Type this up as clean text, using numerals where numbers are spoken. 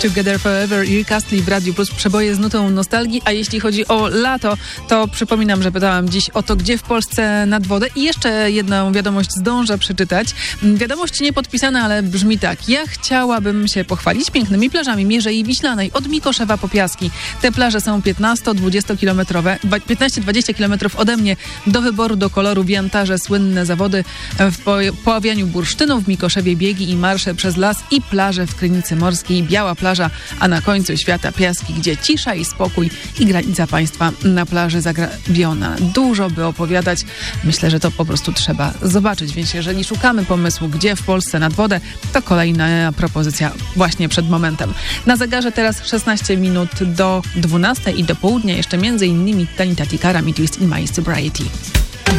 Together Forever i Rick Astley w Radiu Plus, przeboje z nutą nostalgii. A jeśli chodzi o lato, to przypominam, że pytałam dziś o to, gdzie w Polsce nad wodę. I jeszcze jedną wiadomość zdążę przeczytać. Wiadomość niepodpisana, ale brzmi tak. Ja chciałabym się pochwalić pięknymi plażami Mierzei Wiślanej od Mikoszewa po Piaski. Te plaże są 15-20 kilometrów ode mnie. Do wyboru, do koloru, wiantarze, słynne zawody w poławianiu bursztynu, w Mikoszewie biegi i marsze przez las i plaże w Krynicy Morskiej, Biała Plaża, a na końcu świata Piaski, gdzie cisza i spokój i granica państwa na plaży zagrabiona. Dużo by opowiadać. Myślę, że to po prostu trzeba zobaczyć, więc jeżeli szukamy pomysłu, gdzie w Polsce nad wodę, to kolejna propozycja właśnie przed momentem. Na zegarze teraz 16 minut do 12 i do południa jeszcze m.in. Tanita Tikara, Me Twist i My Sobriety.